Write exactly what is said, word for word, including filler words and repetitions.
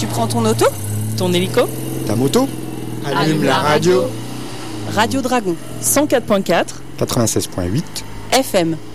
prends ton auto, ton hélico, ta moto, allume la radio. Radio Dragon, cent quatre point quatre, quatre-vingt-seize point huit F M.